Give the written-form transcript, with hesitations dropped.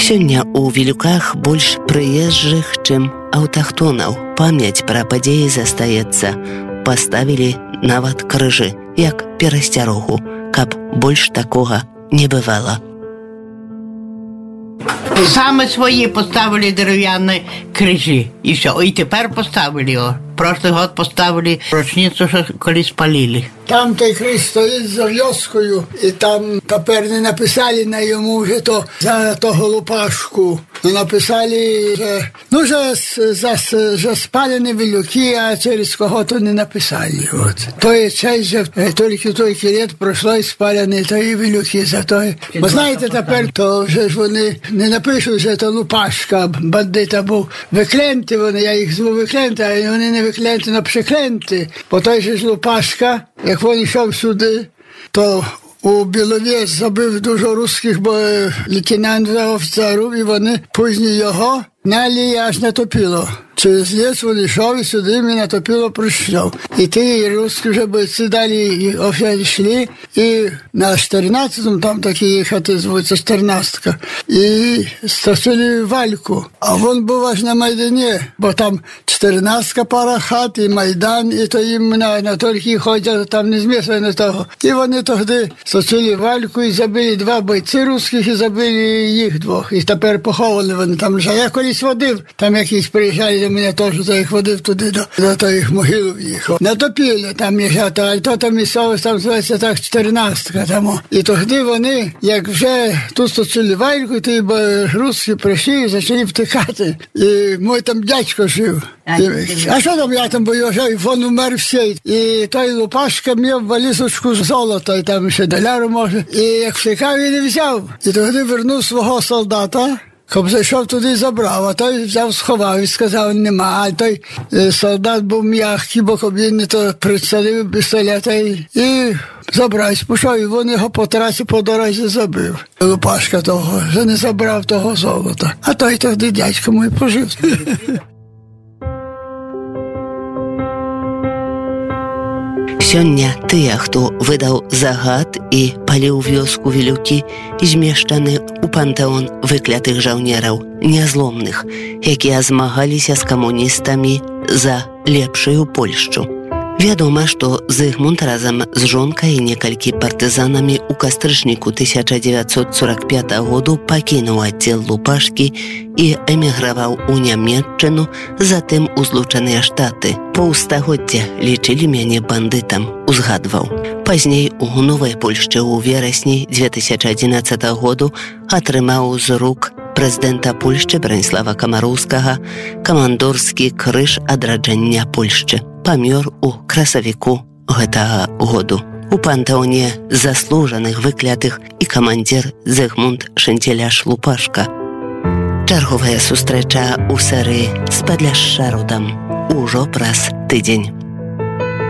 Сёння у Вілюках больш прыезджых, чым аўтахтонаў. Памяць пра падзеі застаецца. Паставілі нават крыжы, як перасцярогу, каб больш такога не бывало. Саме свої поставили дерев'яні крижі. І все. І тепер поставили його. Прошлий год поставили рочницю, що колись спалили. Там той криж стоїть за вьоскою, і там тепер не написали на йому вже то за того Лупашку. Не написали, за спалені Вілюки, а через кого-то не написали. От. Той час же тільки літ пройшло і спалені тої Вілюки за той. Бо знаєте, тепер то вже ж вони не напишуть, що то Лупашка, бандита був. Викленти вони, я їх зву викленти, а вони не викленти, но прикленти. Бо той же ж Лупашка, як він йшов сюди, то у Білові забив дуже русських лейтенантів, офіцерів, і вони пізні його гнали аж на Топіло. Через ліс він йшов і сюди і на Топіло прийшов. І ті русські вже бойці далі йшли, і на 14-му, там такі їхати звуться 14-ка, і стосили Вальку. А він був аж на Майдані, бо там 14-ка пара хат, і Майдан, і то їм на тільки ходять, там не змісили того. І вони тоді стосили Вальку і забили 2 бойці русських, і забили їх 2. І тепер поховали вони там. Я колись водив, там якісь приїжджали до мене теж, то їх водив туди до тих могил їхав. На Топілі там їхати, а то там місцевість, там звається так 14-ка тому. І тоді вони, як вже тут стосили Вальку, ті русські прийшли і почали втикати. І мій там дядько жив. А що там я там боював, він умер всій. І той Лупашка мав валізочку золота, і там ще доляру може. І як втикав, він і взяв. І тоді вернув свого солдата, коли зайшов туди і забрав, а той взяв, сховав і сказав, нема. А той солдат був м'який, бо він не то прицелив пістолета і забрав. Пішов, і він його по трасі, по дорозі забив. Лупашка того, що не забрав того золота. А той тоді дядько мій пожив. Сёння тыя, хто выдаў загад і паліў вёску Вілюкі, змешчаны ў пантэон выклятых жаўнераў, нязломных, якія змагаліся з камуністамі за лепшую Польшчу. Вядома, што Зыгмунд разам з жонкай і некалькі партызанамі ў кастрычніку 1945 году пакінуў аддзел Лупашкі і эміграваў у Нямецчыну, затым у Злучаныя Штаты. Паўстагоддзя лічылі мяне бандытам, узгадваў. Пазней у Новай Польшчы ў верасні 2011 году атрымаў з рук прэзідэнта Польшчы Браніслава Камароўскага камандорскі крыж адраджэння Польшчы. Памёр у красавіку гэтага году. У пантэоне заслужаных выклятых і камандзір Зыгмунд Шэнцеляш Лупашка. Чарговая сустрэча ў серыі «З Падляшша родам» ужо праз тыдзень.